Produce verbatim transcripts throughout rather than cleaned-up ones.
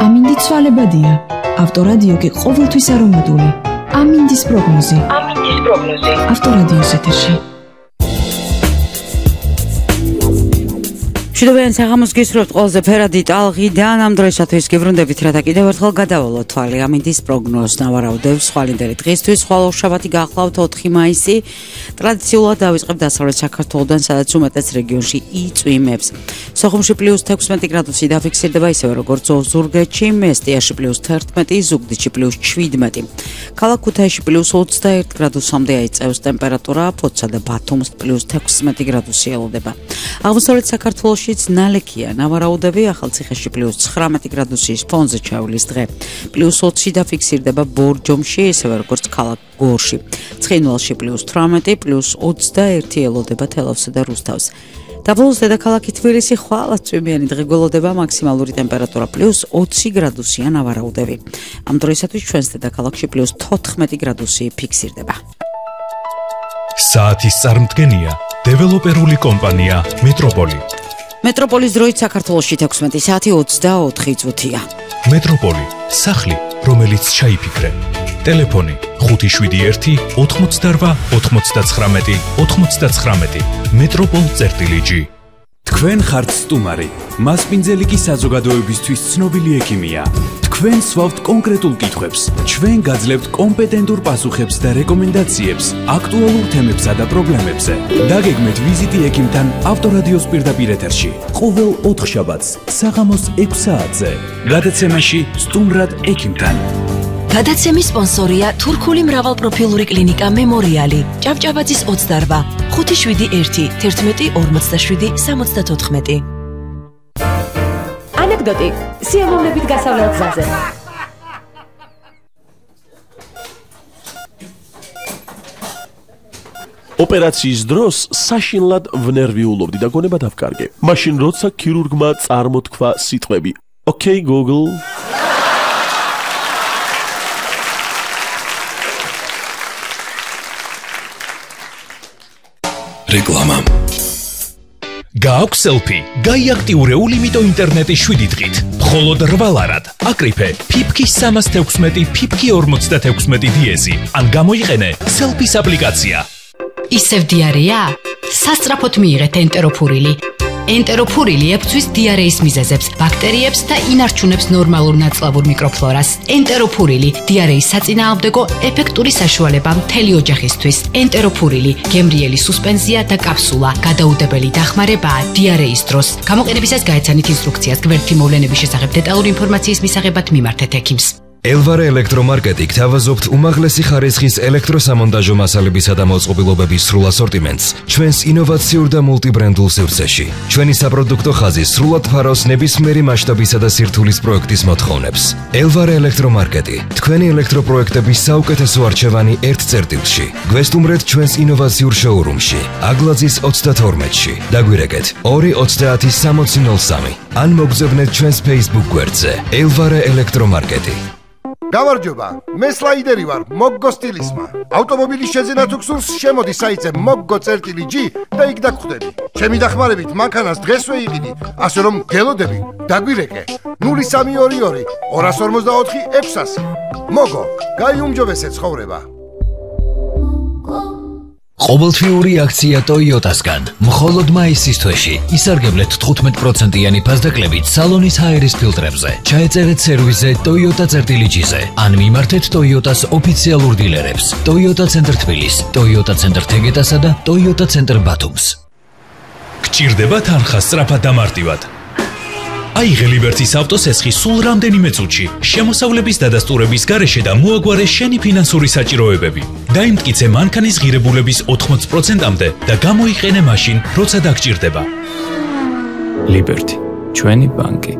ამინდი ცვალებადია. ავტორადიო კი ყოველთვის არომატული. ამინდის პროგნოზი. ამინდის პროგნოზი. ავტორადიოს ეთერში. მშვიდობიან საღამოს გისურვებთ ყველაზე ფერადი ტალღიდან ამ დროისათვის გიბრუნდებით რათა კიდევ ერთხელ გადავალოთ თვალი ამინდის პროგნოზს ნავარაუდებს ხვალინდელი დღისთვის ხვალ-შაბათი გახლავთ ოთხი მაისი ტრადიციულად დავიწყებ დასავლეთ საქართველოდან სადაც უმეტეს რეგიონში იწვიმებს სოხუმში პლუს თექვსმეტი გრადუსი დაფიქსირდება ისევე როგორც ზურგეთში მესტიაში პლუს თერთმეტი ზუგდიდში პლუს შვიდმეტი ქალაქ ქუთაისში პლუს ოცდაერთი გრადუსამდე აიწევს ტემპერატურა ფოთსა და ბათუმს პლუს თექვსმეტი გრადუსი ელოდება აღმოსავლეთ საქართველოში ნალექია ნავარაუდები ახალციხეში პლუს ცხრამეტი გრადუსის ფონზე ჩავლის დღე პლუს ოცი დაფიქსირდება ბორჯომში ისევე როგორც ქალაქ გორში ცხინვალში პლუს თვრამეტი პლუს ოცდაერთი ელოდება თელავსა და რუსთავს დაბოლოს დედაქალაქი თბილისი ხვალ წვიმიანი დღე გველოდება მაქსიმალური ტემპერატურა პლუს ოცი გრადუსია ნავარაუდები ამ დროისათვის ჩვენს დედაქალაქში პლუს თოთხმეტი გრადუსი ფიქსირდება საათის წარმდგენია დეველოპერული კომპანია მეტროპოლი მეტროპოლის დროით საქართველოში თექვსმეტი საათი ოცდაოთხი წუთია. მეტროპოლი, სახლი, რომელიც ჩაიფიქრე. ტელეფონი ხუთი შვიდი ერთი ოთხმოცდარვა ოთხმოცდაცხრამეტი ოთხმოცდაცხრამეტი. მეტროპოლ წერტილიჯი. თქვენ ხართ სტუმარი. მასპინძელი კი საზოგადოებისთვის ცნობილი ექიმია. თქვენ სვავთ კონკრეტულ კითხვებს. ჩვენ გაძლევთ კომპეტენტურ პასუხებს და რეკომენდაციებს აქტუალურ თემებსა და პრობლემებზე. დაგეგმეთ ვიზიტი ექიმთან ავტორადიოს პირდაპირ ეთერში. ყოველ ოთხშაბათს საღამოს ექვს საათზე. გადაცემაში სტუმრად ექიმთან. გადაცემის სპონსორია თურქული მრავალპროფილური კლინიკა მემორიალი. ჭავჭავაძის ოცდარვა ხუთი შვიდი ერთი თერთმეტი ორმოცდაშვიდი სამოცდათოთხმეტი. ანეკდოტი სიამოვნებით გასავლელ გზაზე. ოპერაციის დროს საშინლად ვნერვიულობდი და გონება დავკარგე. მაშინ როცა ქირურგმა წარმოთქვა სიტყვები Okay Google რეკლამა გააქვს სელფი, გაიაქტიურე ულიმიტო ინტერნეტის შვიდი დღით. მხოლოდ რვალარად. აკრიფე ფიფკის სამას თექვსმეტი ფიფკი ორმოცდათექვსმეტი დიეზი. ან გამოიყენე სელფის აპლიკაცია. ისევ დიარეა? სასწრაფოდ მიიღეთ ენტეროფურილი. ენტეროფურილი ებრძვის დიარეის მიზეზებს, ბაქტერიებს და ინარჩუნებს ნორმალურ ნაწლავურ მიკროფლორას. ენტეროფურილი დიარეის საწინააღმდეგო ეფექტური საშუალება მთელი ოჯახისთვის. ენტეროფურილი გემრიელი სუსპენზია და კაფსულა, გადაუდებელი დახმარებაა დიარეის დროს. გამოყენებისას გაეცანით ინსტრუქციას. გვერდითი მოვლენების შესახებ დეტალური ინფორმაციის მისაღებად მიმართეთ ექიმს. ელვარე ელექტრომარკეტი გთავაზობთ უმაღლესი ხარისხის ელექტროსამონტაჟო მასალებისა და მოწყობილობების სრულ ასორტიმენტს ჩვენს ინოვაციურ და მულტიბრენდულ სივრცეში. ჩვენი საპროდუქტო ხაზი სრულად ფარავს ნებისმიერი მასშტაბისა და სირთულის პროექტის მოთხოვნებს. ელვარე ელექტრომარკეტი თქვენი ელექტროპროექტების საუკეთესო არჩევანი ერთ წერტილში. გვესტუმრეთ ჩვენს ინოვაციურ შოურუმში, აგლაძის ოცდათორმეტში. დაგვირეკეთ ორი ოცდაათი სამოცი ნოლ სამი. ან მოგზავნეთ ჩვენს Facebook გვერდზე ელვარე ელექტრომარკეტი. გამარჯობა, მე სლაიდერი ვარ, მოგგო სტილისმა. ავტომობილის შეძენა თუ გსურს, შემოდი საიტზე მოგგო წერტილი ჯი და იქ დაგხვდები. ჩემი დახმარებით მანქანას დღესვე იყიდი, ასე რომ გელოდები, დაგვირეკე. ნული სამი ორი ორი ორას ორმოცდაოთხი ექვსასი. მოგო, გაიუმჯობესე ცხოვრება. ყოველთვიური აქცია Toyota-სგან მხოლოდ მაისის თვეში ისარგებლეთ თხუთმეტ პროცენტიანი ფასდაკლებით სალონის ჰაერის ფილტრებზე. ჩაეწერეთ სერვისზე Toyota წერტილიჯიზე ან მიმართეთ Toyota-ს ოფიციალურ დილერებს. Toyota ცენტრ თბილის, Toyota ცენტრ თეგეტასა და Toyota ცენტრ ბათუმს. გჭირდება თანხა სწრაფად და მარტივად. აიღე ლიბერტის ავტოსესხი სულ რამდენიმე წუთში, შემოსავლების დადასტურების გარეშე და მოაგვარე შენი ფინანსური საჭიროებები. დაიმტკიცე მანქანის ღირებულების ოთხმოცი პროცენტამდე და გამოიყენე მაშინ, როცა დაგჭირდება. ლიბერტი, ჩვენი ბანკი.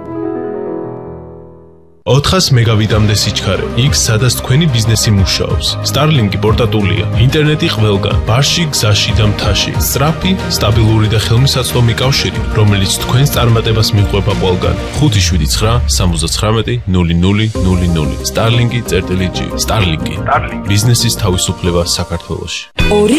ოთხას მეგავიტამდე სიჩქარე. იქ სადაც თქვენი ბიზნესი მუშაობს. Starlink-ი პორტატულია. ინტერნეტი ყველგან. ბარში, გზაში და მთაში. სწრაფი, სტაბილური და ხელმისაწვდომი კავშირი, რომელიც თქვენს წარმატებას მიყვება ყველგან. ხუთი შვიდი ცხრა სამოცდაცხრამეტი ნული ნული ნული ნული. Starlink-ი წერტილი ჯი. Starlink-ი. ბიზნესის თავისუფლება საქართველოში. ორი